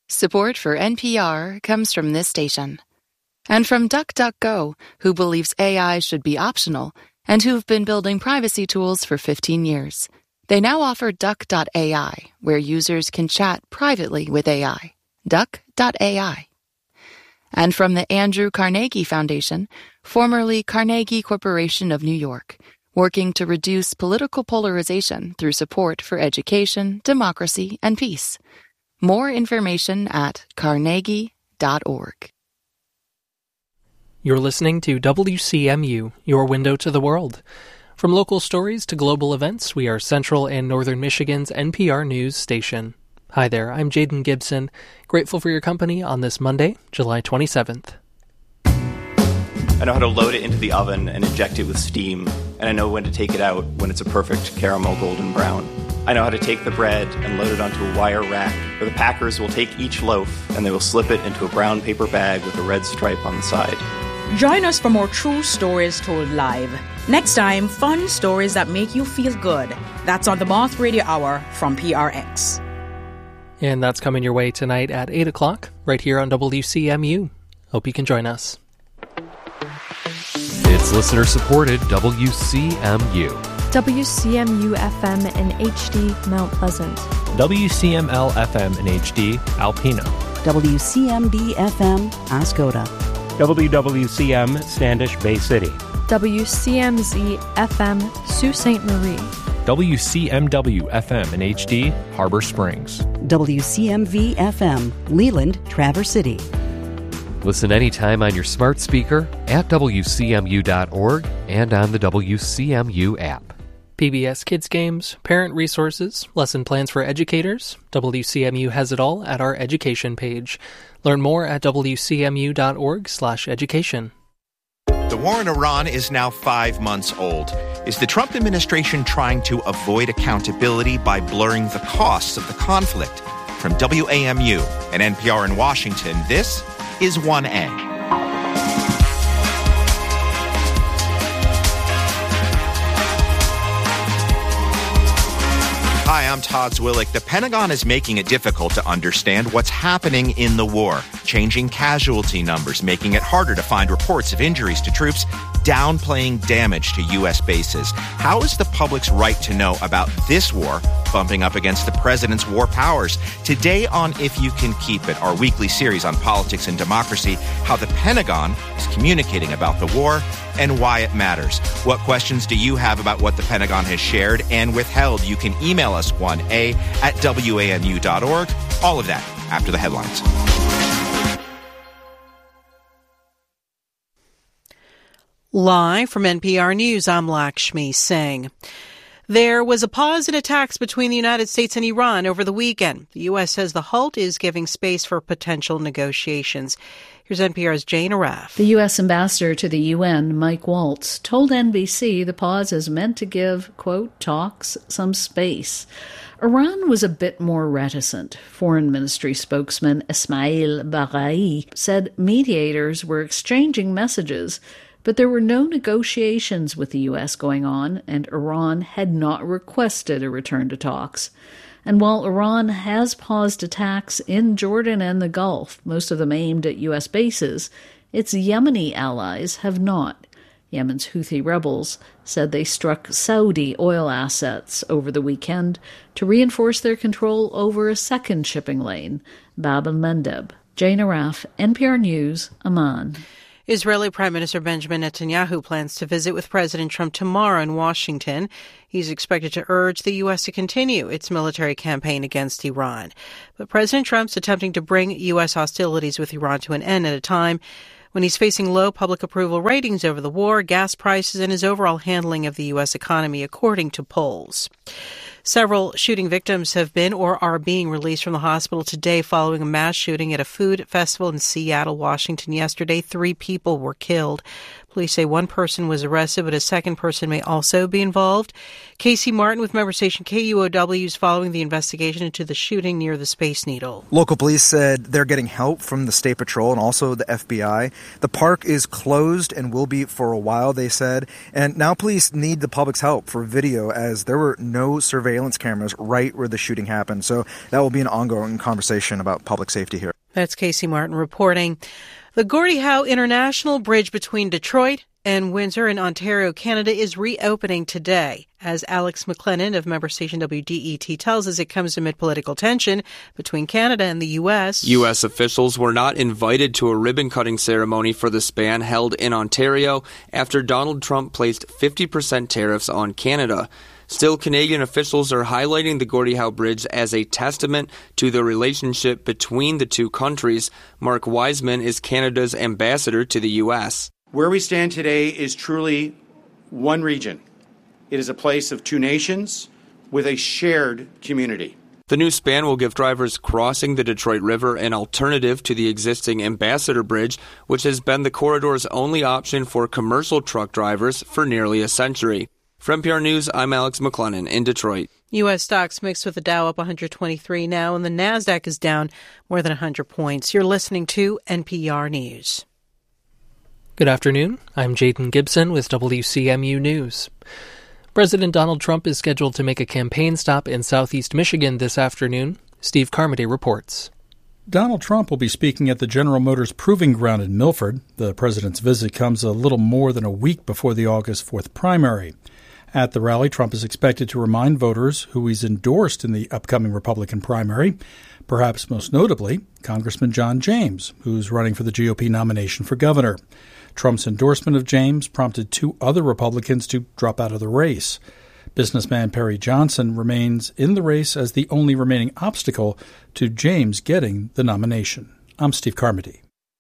Support for NPR comes from this station. And from DuckDuckGo, who believes AI should be optional and who've been building privacy tools for 15 years. They now offer Duck.ai, where users can chat privately with AI. Duck.ai. And from the Andrew Carnegie Foundation, formerly Carnegie Corporation of New York, working to reduce political polarization through support for education, democracy, and peace. More information at carnegie.org. You're listening to WCMU, your window to the world. From local stories to global events, we are Central and Northern Michigan's NPR News station. Hi there, I'm Jaden Gibson, grateful for your company on this Monday, July 27th. I know how to load it into the oven and inject it with steam, and I know when to take it out when it's a perfect caramel golden brown. I know how to take the bread and load it onto a wire rack, where the packers will take each loaf and they will slip it into a brown paper bag with a red stripe on the side. Join us for more true stories told live. Next time, fun stories that make you feel good. That's on the Moth Radio Hour from PRX. And that's coming your way tonight at 8 o'clock, right here on WCMU. Hope you can join us. It's listener-supported WCMU. WCMU-FM in HD, Mount Pleasant. WCML-FM in HD, Alpena. WCMB-FM, Ascota. WWCM, Standish Bay City. WCMZ-FM, Sault Ste. Marie. WCMW-FM in HD, Harbor Springs. WCMV-FM, Leland, Traverse City. Listen anytime on your smart speaker, at WCMU.org, and on the WCMU app. PBS Kids Games, parent resources, lesson plans for educators. WCMU has it all at our education page. Learn more at WCMU.org/education. The war in Iran is now 5 months old. Is the Trump administration trying to avoid accountability by blurring the costs of the conflict? From WAMU and NPR in Washington, this is 1A. Hi, I'm Todd Zwillick. The Pentagon is making it difficult to understand what's happening in the war, changing casualty numbers, making it harder to find reports of injuries to troops, downplaying damage to U.S. bases. How is the public's right to know about this war bumping up against the president's war powers? Today on If You Can Keep It, our weekly series on politics and democracy, how the Pentagon is communicating about the war and why it matters. What questions do you have about what the Pentagon has shared and withheld? You can email us 1a@wamu.org. All of that after the headlines. Live from NPR News, I'm Lakshmi Singh. There was a pause in attacks between the United States and Iran over the weekend. The U.S. says the halt is giving space for potential negotiations. Here's NPR's Jane Arraf. The U.S. ambassador to the UN, Mike Waltz, told NBC the pause is meant to give, quote, talks some space. Iran was a bit more reticent. Foreign Ministry spokesman Ismail Baghai said mediators were exchanging messages, but there were no negotiations with the U.S. going on, and Iran had not requested a return to talks. And while Iran has paused attacks in Jordan and the Gulf, most of them aimed at U.S. bases, its Yemeni allies have not. Yemen's Houthi rebels said they struck Saudi oil assets over the weekend to reinforce their control over a second shipping lane, Bab el-Mandeb. Jane Arraf, NPR News, Amman. Israeli Prime Minister Benjamin Netanyahu plans to visit with President Trump tomorrow in Washington. He's expected to urge the U.S. to continue its military campaign against Iran. But President Trump's attempting to bring U.S. hostilities with Iran to an end at a time when he's facing low public approval ratings over the war, gas prices, and his overall handling of the U.S. economy, according to polls. Several shooting victims have been or are being released from the hospital today following a mass shooting at a food festival in Seattle, Washington yesterday. 3 people were killed. Police say one person was arrested, but a second person may also be involved. Casey Martin with member station KUOW is following the investigation into the shooting near the Space Needle. Local police said they're getting help from the State Patrol and also the FBI. The park is closed and will be for a while, they said. And now police need the public's help for video as there were no surveillance cameras right where the shooting happened. So that will be an ongoing conversation about public safety here. That's Casey Martin reporting. The Gordie Howe International Bridge between Detroit and Windsor in Ontario, Canada is reopening today. As Alex McLennan of member station WDET tells us, it comes amid political tension between Canada and the U.S. U.S. officials were not invited to a ribbon-cutting ceremony for the span held in Ontario after Donald Trump placed 50% tariffs on Canada. Still, Canadian officials are highlighting the Gordie Howe Bridge as a testament to the relationship between the two countries. Mark Wiseman is Canada's ambassador to the U.S. Where we stand today is truly one region. It is a place of two nations with a shared community. The new span will give drivers crossing the Detroit River an alternative to the existing Ambassador Bridge, which has been the corridor's only option for commercial truck drivers for nearly a century. For NPR News, I'm Alex McLennan in Detroit. U.S. stocks mixed with the Dow up 123 now, and the NASDAQ is down more than 100 points. You're listening to NPR News. Good afternoon. I'm Jaden Gibson with WCMU News. President Donald Trump is scheduled to make a campaign stop in southeast Michigan this afternoon. Steve Carmody reports. Donald Trump will be speaking at the General Motors Proving Ground in Milford. The president's visit comes a little more than a week before the August 4th primary. At the rally, Trump is expected to remind voters who he's endorsed in the upcoming Republican primary, perhaps most notably Congressman John James, who's running for the GOP nomination for governor. Trump's endorsement of James prompted two other Republicans to drop out of the race. Businessman Perry Johnson remains in the race as the only remaining obstacle to James getting the nomination. I'm Steve Carmody.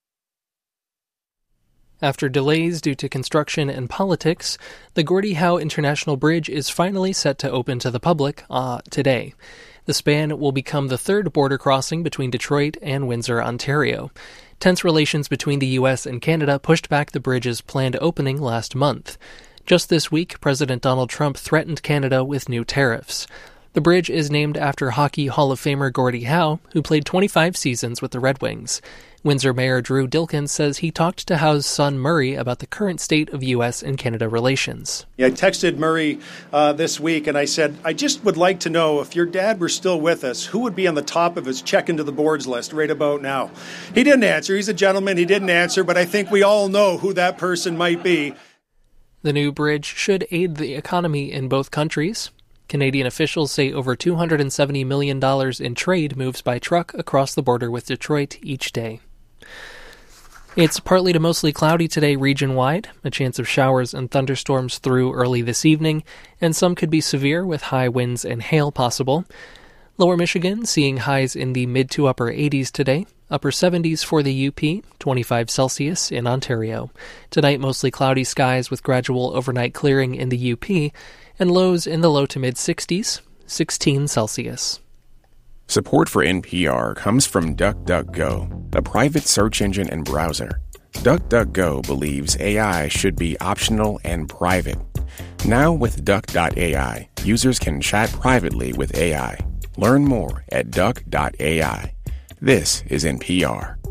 After delays due to construction and politics, the Gordie Howe International Bridge is finally set to open to the public today. The span will become the third border crossing between Detroit and Windsor, Ontario. Tense relations between the U.S. and Canada pushed back the bridge's planned opening last month. Just this week, President Donald Trump threatened Canada with new tariffs. The bridge is named after Hockey Hall of Famer Gordie Howe, who played 25 seasons with the Red Wings. Windsor Mayor Drew Dilkens says he talked to Howe's son Murray about the current state of U.S. and Canada relations. I texted Murray this week and I said, I just would like to know if your dad were still with us, who would be on the top of his check into the boards list right about now? He didn't answer. He's a gentleman. He didn't answer, but I think we all know who that person might be. The new bridge should aid the economy in both countries. Canadian officials say over $270 million in trade moves by truck across the border with Detroit each day. It's partly to mostly cloudy today region-wide, a chance of showers and thunderstorms through early this evening, and some could be severe with high winds and hail possible. Lower Michigan seeing highs in the mid to upper 80s today, upper 70s for the UP, 25 Celsius in Ontario. Tonight mostly cloudy skies with gradual overnight clearing in the UP, and lows in the low to mid 60s, 16 Celsius. Support for NPR comes from DuckDuckGo, a private search engine and browser. DuckDuckGo believes AI should be optional and private. Now with Duck.ai, users can chat privately with AI. Learn more at Duck.ai. This is NPR.